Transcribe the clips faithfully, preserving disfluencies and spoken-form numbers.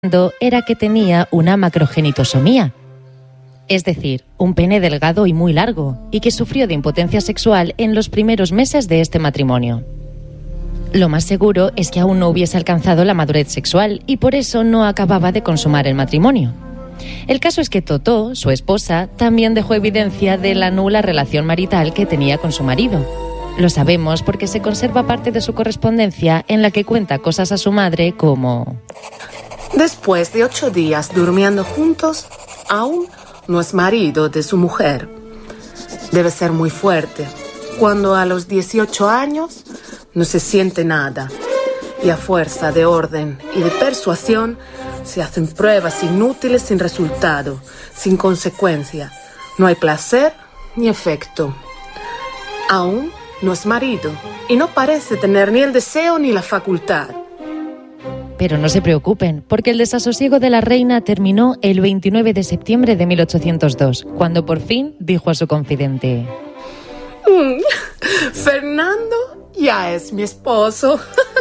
era que tenía una macrogenitosomía, es decir, un pene delgado y muy largo, y que sufrió de impotencia sexual en los primeros meses de este matrimonio. Lo más seguro es que aún no hubiese alcanzado la madurez sexual y por eso no acababa de consumar el matrimonio. El caso es que Totó, su esposa, también dejó evidencia de la nula relación marital que tenía con su marido. Lo sabemos porque se conserva parte de su correspondencia en la que cuenta cosas a su madre como: después de ocho días durmiendo juntos, aún no es marido de su mujer. Debe ser muy fuerte, cuando a los dieciocho años no se siente nada, y a fuerza de orden y de persuasión se hacen pruebas inútiles sin resultado, sin consecuencia. No hay placer ni efecto. Aún no es marido y no parece tener ni el deseo ni la facultad. Pero no se preocupen, porque el desasosiego de la reina terminó el veintinueve de septiembre de mil ochocientos dos, cuando por fin dijo a su confidente: mm, Fernando ya es mi esposo.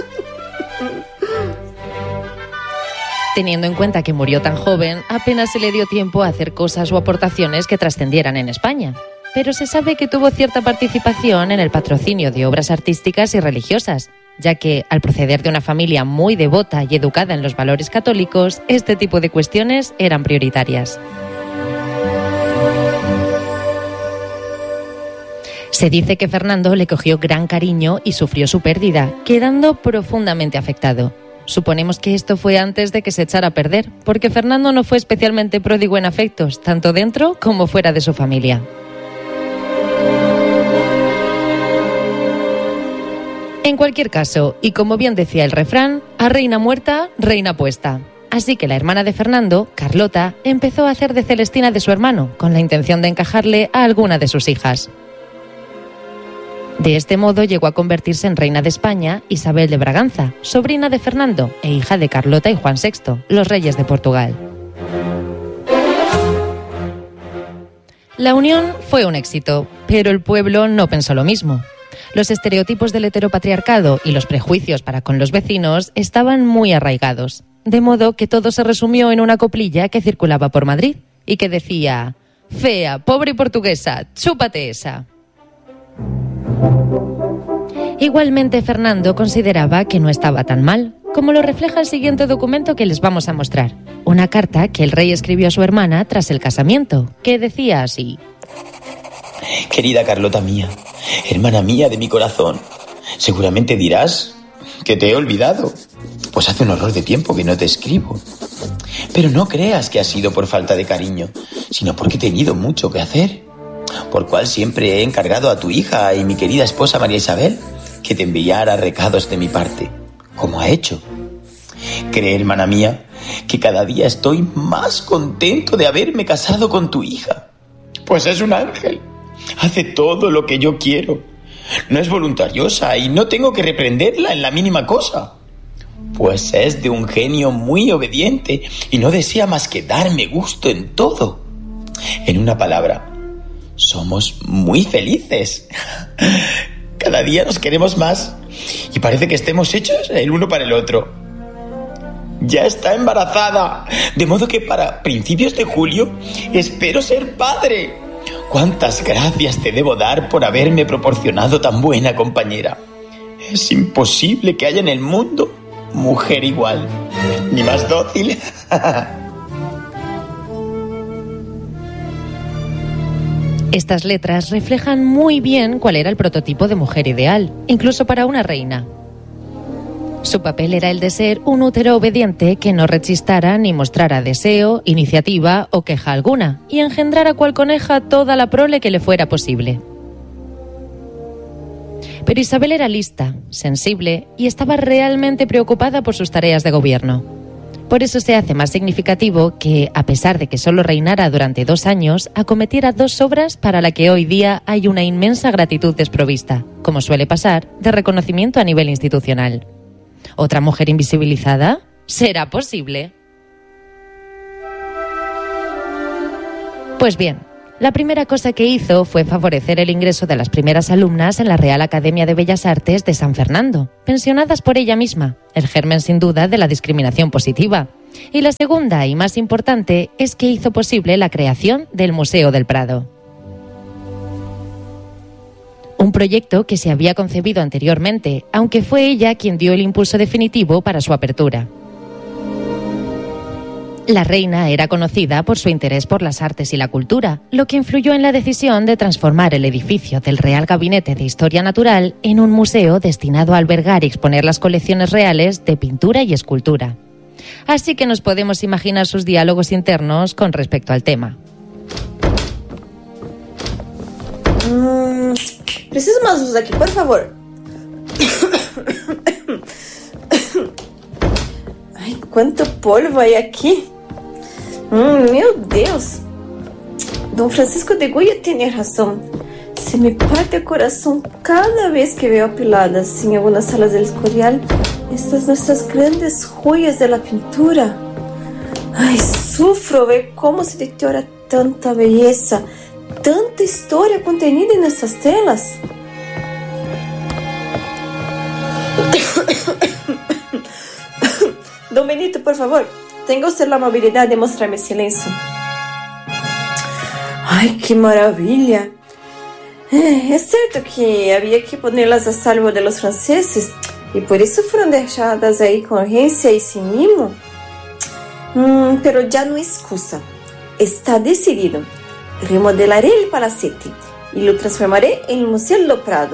Teniendo en cuenta que murió tan joven, apenas se le dio tiempo a hacer cosas o aportaciones que trascendieran en España. Pero se sabe que tuvo cierta participación en el patrocinio de obras artísticas y religiosas, ya que, al proceder de una familia muy devota y educada en los valores católicos, este tipo de cuestiones eran prioritarias. Se dice que Fernando le cogió gran cariño y sufrió su pérdida, quedando profundamente afectado. Suponemos que esto fue antes de que se echara a perder, porque Fernando no fue especialmente pródigo en afectos, tanto dentro como fuera de su familia. En cualquier caso, y como bien decía el refrán, a reina muerta, reina puesta. Así que la hermana de Fernando, Carlota, empezó a hacer de Celestina de su hermano, con la intención de encajarle a alguna de sus hijas. De este modo llegó a convertirse en reina de España Isabel de Braganza, sobrina de Fernando e hija de Carlota y Juan sexto, los reyes de Portugal. La unión fue un éxito, pero el pueblo no pensó lo mismo. Los estereotipos del heteropatriarcado y los prejuicios para con los vecinos estaban muy arraigados, de modo que todo se resumió en una coplilla que circulaba por Madrid y que decía: fea, pobre y portuguesa, chúpate esa. Igualmente, Fernando consideraba que no estaba tan mal, como lo refleja el siguiente documento que les vamos a mostrar. Una carta que el rey escribió a su hermana tras el casamiento, que decía así: querida Carlota mía, hermana mía de mi corazón, seguramente dirás que te he olvidado, pues hace un horror de tiempo que no te escribo. Pero no creas que ha sido por falta de cariño, sino porque he tenido mucho que hacer, por cual siempre he encargado a tu hija y mi querida esposa María Isabel que te enviara recados de mi parte, como ha hecho. Cree, hermana mía, que cada día estoy más contento de haberme casado con tu hija, pues es un ángel. Hace todo lo que yo quiero. No es voluntariosa y no tengo que reprenderla en la mínima cosa, pues es de un genio muy obediente y no desea más que darme gusto en todo. En una palabra, somos muy felices. Cada día nos queremos más y parece que estemos hechos el uno para el otro. Ya está embarazada, de modo que para principios de julio espero ser padre. ¿Cuántas gracias te debo dar por haberme proporcionado tan buena compañera? Es imposible que haya en el mundo mujer igual, ni más dócil. Estas letras reflejan muy bien cuál era el prototipo de mujer ideal, incluso para una reina. Su papel era el de ser un útero obediente que no rechistara ni mostrara deseo, iniciativa o queja alguna, y engendrara cual coneja toda la prole que le fuera posible. Pero Isabel era lista, sensible y estaba realmente preocupada por sus tareas de gobierno. Por eso se hace más significativo que, a pesar de que solo reinara durante dos años, acometiera dos obras para las que hoy día hay una inmensa gratitud desprovista, como suele pasar, de reconocimiento a nivel institucional. ¿Otra mujer invisibilizada? ¿Será posible? Pues bien, la primera cosa que hizo fue favorecer el ingreso de las primeras alumnas en la Real Academia de Bellas Artes de San Fernando, pensionadas por ella misma, el germen sin duda de la discriminación positiva, Y la segunda y más importante es que hizo posible la creación del Museo del Prado. Un proyecto que se había concebido anteriormente, aunque fue ella quien dio el impulso definitivo para su apertura. La reina era conocida por su interés por las artes y la cultura, lo que influyó en la decisión de transformar el edificio del Real Gabinete de Historia Natural en un museo destinado a albergar y exponer las colecciones reales de pintura y escultura. Así que nos podemos imaginar sus diálogos internos con respecto al tema. Mm, preciso más luz aquí, por favor. Ay, cuánto polvo hay aquí. Mm, meu Deus. Don Francisco de Goya tiene razón. Se me parte el corazón cada vez que veo apiladas en algunas salas del Escorial estas nuestras grandes joyas de la pintura. Ay, sufro ver cómo se deteriora tanta belleza, tanta historia contenida en estas telas. Don Benito, por favor, tenga usted la amabilidad de mostrarme silencio. Ay, qué maravilla. Es cierto que había que ponerlas a salvo de los franceses y por eso fueron dejadas ahí con urgencia y sin mimo. Mm, pero ya no hay excusa. Está decidido. Remodelaré el palacete y lo transformaré en el Museo del Prado.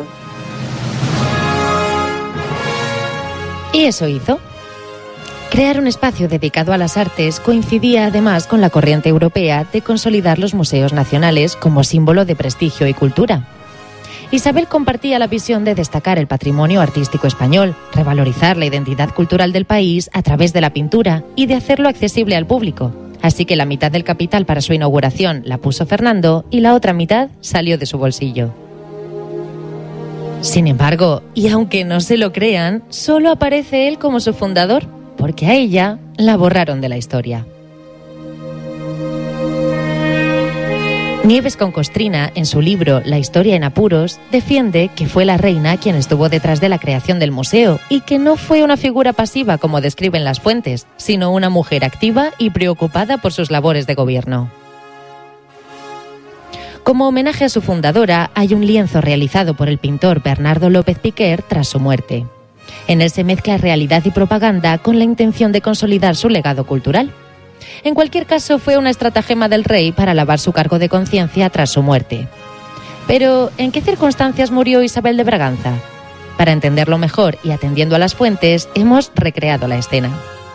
Y eso hizo. Crear un espacio dedicado a las artes coincidía además con la corriente europea de consolidar los museos nacionales como símbolo de prestigio y cultura. Isabel compartía la visión de destacar el patrimonio artístico español, revalorizar la identidad cultural del país a través de la pintura y de hacerlo accesible al público. Así que la mitad del capital para su inauguración la puso Fernando y la otra mitad salió de su bolsillo. Sin embargo, y aunque no se lo crean, solo aparece él como su fundador, porque a ella la borraron de la historia. Nieves con Costrina, en su libro La historia en apuros, defiende que fue la reina quien estuvo detrás de la creación del museo y que no fue una figura pasiva como describen las fuentes, sino una mujer activa y preocupada por sus labores de gobierno. Como homenaje a su fundadora, hay un lienzo realizado por el pintor Bernardo López Piquer tras su muerte. En él se mezcla realidad y propaganda con la intención de consolidar su legado cultural. En cualquier caso, fue una estratagema del rey para lavar su cargo de conciencia tras su muerte. Pero, ¿en qué circunstancias murió Isabel de Braganza? Para entenderlo mejor y atendiendo a las fuentes, hemos recreado la escena.